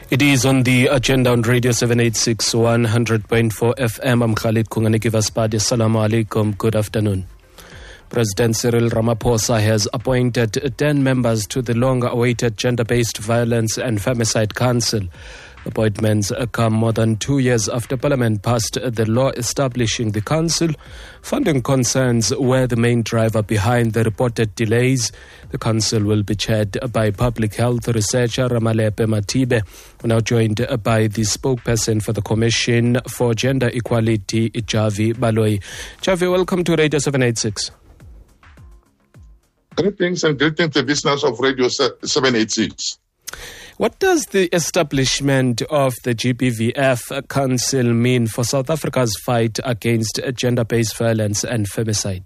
It is on the agenda on Radio 786 100.4 FM. I'm Khalid Kunganiki-Vaspadi. Assalamu alaikum. Good afternoon. President Cyril Ramaphosa has appointed 10 members to the long-awaited Gender-Based Violence and Femicide Council. Appointments come more than 2 years after Parliament passed the law establishing the council. Funding concerns were the main driver behind the reported delays. The council will be chaired by public health researcher Ramalepe Matibe. We're now joined by the spokesperson for the Commission for Gender Equality, Javi Baloyi. Javi, welcome to Radio 786. Greetings and greetings to listeners of Radio 786. What does the establishment of the GBVF Council mean for South Africa's fight against gender-based violence and femicide?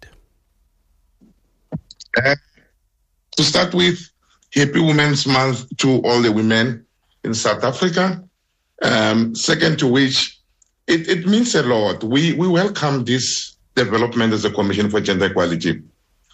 To start with, Happy Women's Month to all the women in South Africa. Second to which, it means a lot. We welcome this development as a Commission for Gender Equality.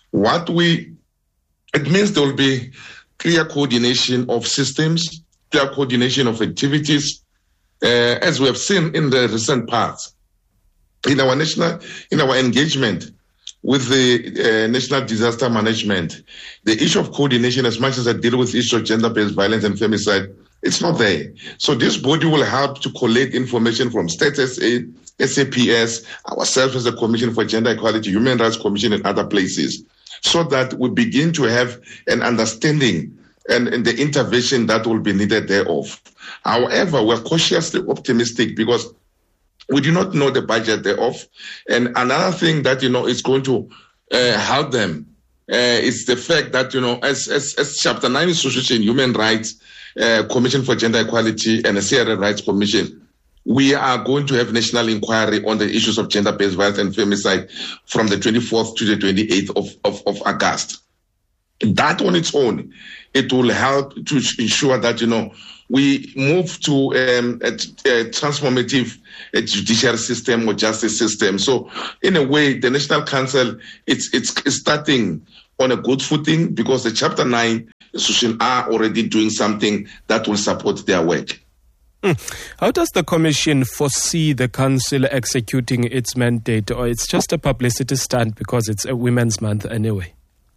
It means there will be clear coordination of systems, clear coordination of activities, as we have seen in the recent past. In our engagement with the National Disaster Management, the issue of coordination, as much as I deal with the issue of gender-based violence and femicide, it's not there. So this body will help to collect information from State SA, SAPS, ourselves as a Commission for Gender Equality, Human Rights Commission, and other places, so that we begin to have an understanding and the intervention that will be needed thereof. However, we're cautiously optimistic because we do not know the budget thereof. And another thing that, is going to help them is the fact that, as Chapter 9 Institution, Human Rights Commission for Gender Equality and the CRA Rights Commission, we are going to have national inquiry on the issues of gender-based violence and femicide from the 24th to the 28th of August. That on its own, it will help to ensure that, we move to a transformative judiciary system or justice system. So in a way, the National Council, it's starting on a good footing because the Chapter 9 institutions are already doing something that will support their work. How does the Commission foresee the Council executing its mandate, or it's just a publicity stunt because it's a Women's Month anyway?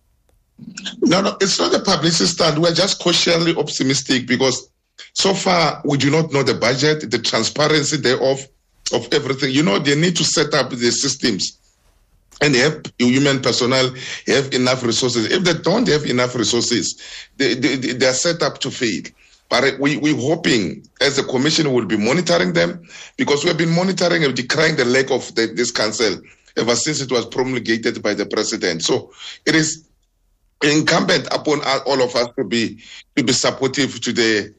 No, it's not a publicity stunt. We're just cautiously optimistic because so far we do not know the budget, the transparency thereof, of everything. They need to set up the systems and have human personnel, have enough resources. If they don't have enough resources, they are set up to fail. But we're hoping, as the Commission will be monitoring them, because we have been monitoring and decrying the lack of this council ever since it was promulgated by the President. So it is incumbent upon all of us to be supportive to the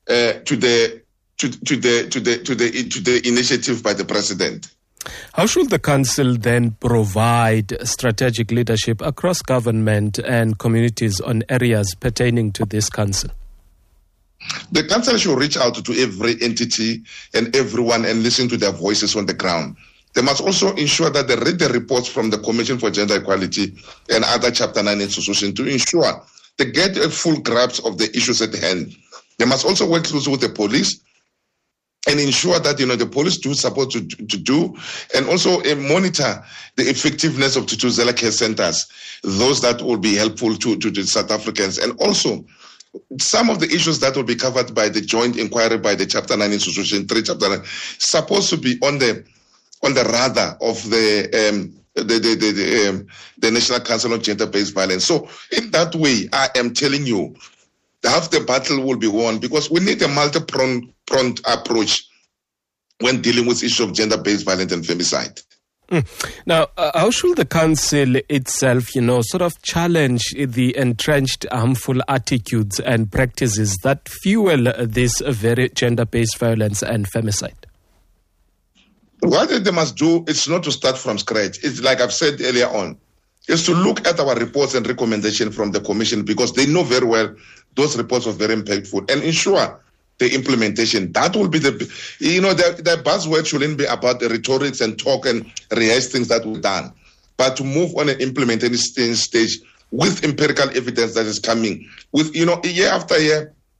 initiative by the President. How should the Council then provide strategic leadership across government and communities on areas pertaining to this Council? The Council should reach out to every entity and everyone and listen to their voices on the ground. They must also ensure that they read the reports from the Commission for Gender Equality and other Chapter 9 institutions to ensure they get a full grasp of the issues at hand. They must also work closely with the police and ensure that the police do support to do, and also monitor the effectiveness of Tutuzela care centers, those that will be helpful to the South Africans, and also some of the issues that will be covered by the joint inquiry by the Chapter 9 institution, 3 Chapter 9, supposed to be on the radar of the National Council on Gender-Based Violence. So in that way, I am telling you, half the battle will be won because we need a multi-pronged approach when dealing with issues of gender-based violence and femicide. Now, how should the Council itself, sort of challenge the entrenched harmful attitudes and practices that fuel this very gender-based violence and femicide? What they must do is not to start from scratch. It's like I've said earlier on, is to look at our reports and recommendations from the Commission because they know very well those reports are very impactful and ensure the implementation. That will be the buzzword shouldn't be about the rhetorics and talk and rehearse things that we've done, but to move on an implementation stage with empirical evidence that is coming. With, year after year,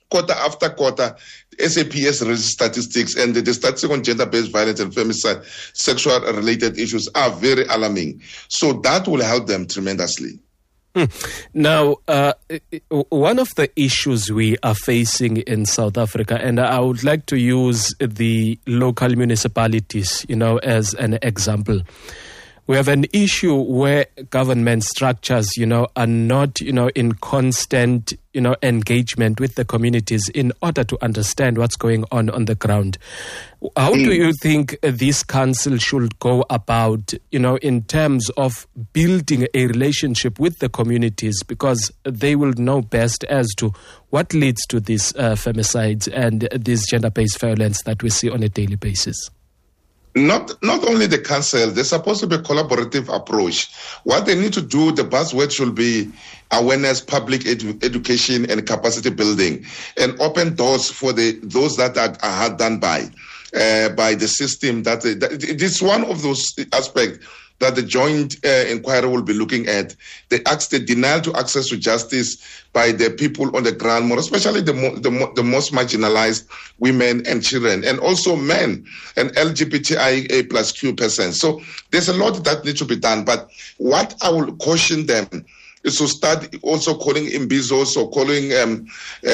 quarter after quarter, SAPS releases statistics, and the statistics on gender-based violence and femicide, sexual-related issues are very alarming. So that will help them tremendously. Now, one of the issues we are facing in South Africa, and I would like to use the local municipalities, as an example. We have an issue where government structures, are not, in constant, engagement with the communities in order to understand what's going on the ground. How do you think this council should go about, in terms of building a relationship with the communities, because they will know best as to what leads to these femicides and this gender-based violence that we see on a daily basis? Not only the council, there's supposed to be a collaborative approach. What they need to do, the buzzword should be awareness, public education, and capacity building, and open doors for those that are hard done by the system. That it is one of those aspects that the joint inquiry will be looking at. The denial to access to justice by the people on the ground, more especially the most marginalized women and children, and also men and LGBTIA plus Q persons. So there's a lot that needs to be done. But what I will caution them is to start also calling imbizos or calling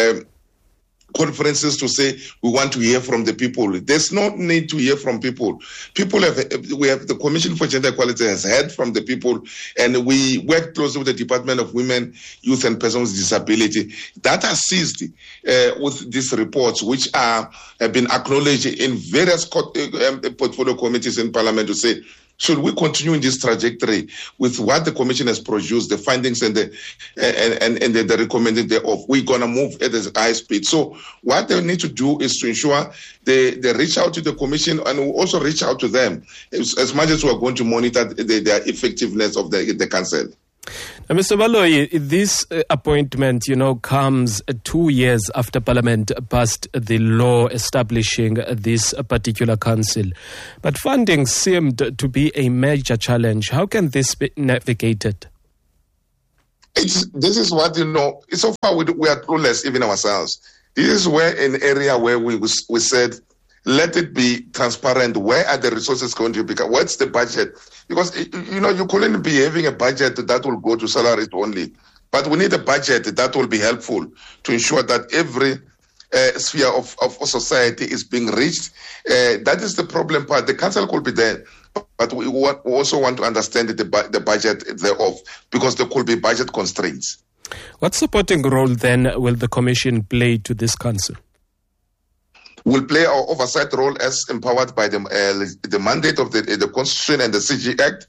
conferences to say we want to hear from the people. There's no need to hear from people. We have the Commission for Gender Equality has heard from the people, and we work closely with the Department of Women, Youth and Persons with Disability that assist with these reports, which have been acknowledged in various portfolio committees in Parliament to say, should we continue in this trajectory with what the Commission has produced, the findings and the recommended thereof? We're going to move at a high speed. So what they need to do is to ensure they reach out to the Commission, and we also reach out to them as much as we are going to monitor the effectiveness of the Council. Now, Mr. Baloyi, this appointment, comes 2 years after Parliament passed the law establishing this particular council. But funding seemed to be a major challenge. How can this be navigated? This is what, so far we are clueless even ourselves. This is where an area where we said, let it be transparent. Where are the resources going to be? What's the budget? Because, you couldn't be having a budget that will go to salaries only. But we need a budget that will be helpful to ensure that every sphere of society is being reached. That is the problem part. The council could be there, but we also want to understand the budget thereof, because there could be budget constraints. What supporting role then will the Commission play to this council? Will play our oversight role as empowered by the mandate of the Constitution and the CG Act.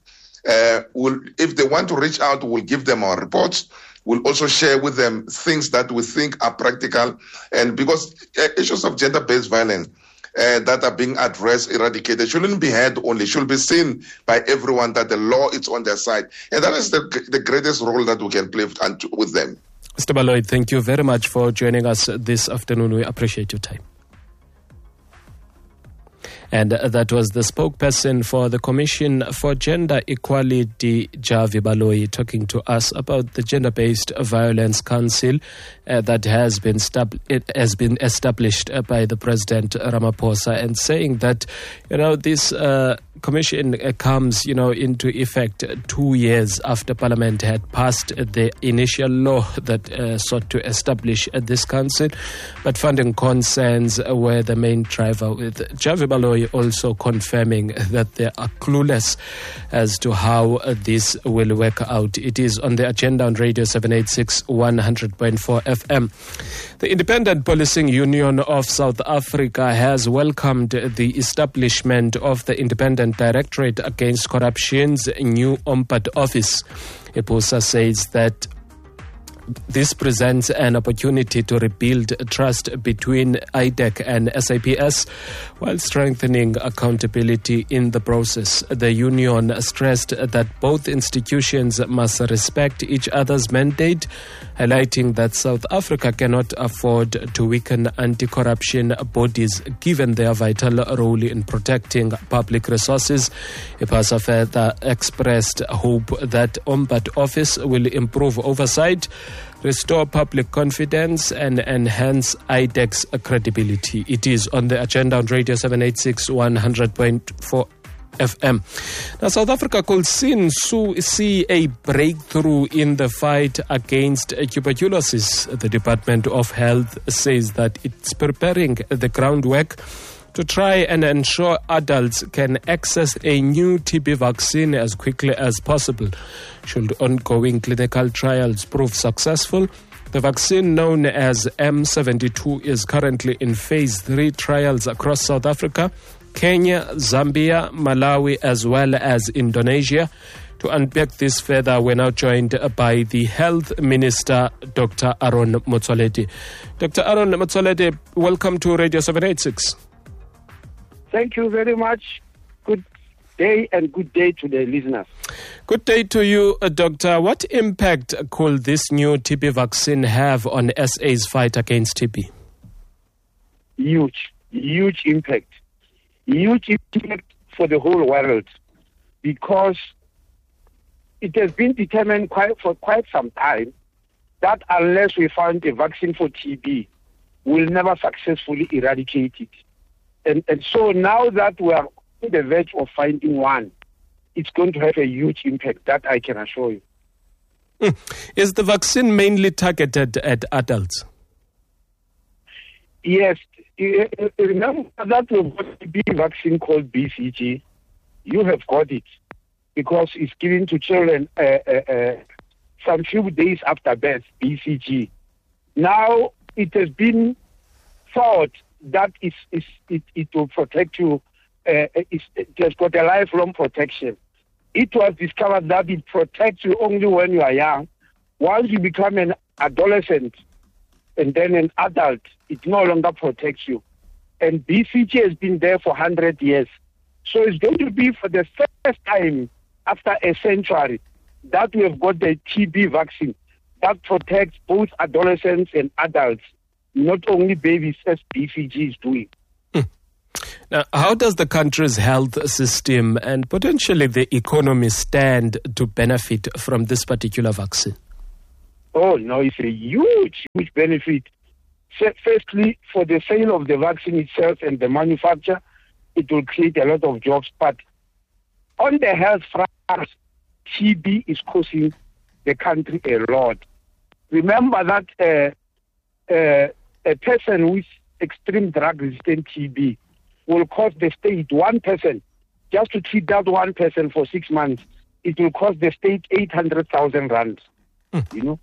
If they want to reach out, we'll give them our reports. We'll also share with them things that we think are practical. And because issues of gender-based violence that are being addressed, eradicated, shouldn't be heard only, should be seen by everyone that the law is on their side. And that is the greatest role that we can play with them. Mr. Baloyi, thank you very much for joining us this afternoon. We appreciate your time. And that was the spokesperson for the Commission for Gender Equality, Javi Baloyi, talking to us about the Gender-Based Violence Council that has been established by the President Ramaphosa, and saying that, this commission comes, into effect 2 years after Parliament had passed the initial law that sought to establish this council. But funding concerns were the main driver, with Javi Baloyi also confirming that they are clueless as to how this will work out. It is on the agenda on Radio 786 100.4 FM. The Independent Policing Union of South Africa has welcomed the establishment of the Independent Directorate Against Corruption's new OMPAD office. IPOSA says that this presents an opportunity to rebuild trust between IDEC and SAPS while strengthening accountability in the process. The union stressed that both institutions must respect each other's mandate, highlighting that South Africa cannot afford to weaken anti-corruption bodies given their vital role in protecting public resources. IPOSA further expressed hope that OMPAD office will improve oversight, restore public confidence and enhance IDEX credibility. It is on the agenda on Radio 786 100.4 FM. Now, South Africa could soon see a breakthrough in the fight against tuberculosis. The Department of Health says that it's preparing the groundwork to try and ensure adults can access a new TB vaccine as quickly as possible. Should ongoing clinical trials prove successful, the vaccine known as M72 is currently in phase 3 trials across South Africa, Kenya, Zambia, Malawi, as well as Indonesia. To unpack this further, we're now joined by the Health Minister, Dr. Aaron Motsoaledi. Dr. Aaron Motsoaledi, welcome to Radio 786. Thank you very much. Good day and good day to the listeners. Good day to you, Doctor. What impact could this new TB vaccine have on SA's fight against TB? Huge impact. Huge impact for the whole world, because it has been determined for quite some time that unless we find a vaccine for TB, we'll never successfully eradicate it. And so now that we are on the verge of finding one, it's going to have a huge impact, that I can assure you. Is the vaccine mainly targeted at adults? Yes. Remember that we've got a TB vaccine called BCG. You have got it because it's given to children some few days after birth, BCG. Now it has been thought that it will protect you. It has got a lifelong protection. It was discovered that it protects you only when you are young. Once you become an adolescent and then an adult, it no longer protects you. And BCG has been there for 100 years. So it's going to be for the first time after a century that we have got the TB vaccine that protects both adolescents and adults, not only babies, as BCG is doing. Now, how does the country's health system and potentially the economy stand to benefit from this particular vaccine? Oh, no, it's a huge benefit. Firstly, for the sale of the vaccine itself and the manufacture, it will create a lot of jobs. But on the health front, TB is costing the country a lot. Remember that a person with extreme drug-resistant TB will cost the state 1%. Just to treat that 1% for 6 months, it will cost the state 800,000 rand. You know,